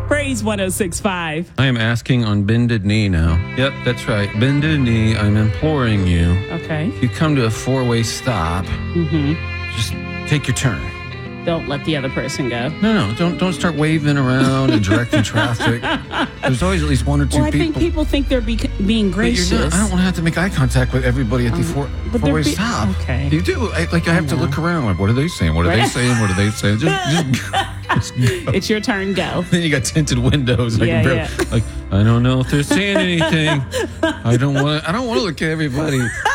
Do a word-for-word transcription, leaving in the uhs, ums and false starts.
Praise one oh six point five. I am asking on bended knee now. Yep, that's right. Bended knee. I'm imploring you. Okay. If you come to a four-way stop, Mm-hmm. just take your turn. Don't let the other person go. No, no, don't don't start waving around and directing traffic. There's always at least one or two Well, I people. think people think they're be- being But you're gracious. not, I don't want to have to make eye contact with everybody at the four, but they're four-way be- stop. okay. You do. I, like, I have to know. look around. Like, what are they saying? What are they Right. saying? What are they saying? Just, just, just go. It's your turn, go. Then you got tinted windows. I Yeah, can barely, yeah. Like, I don't know if they're saying anything. I don't want to. I don't want to look at everybody.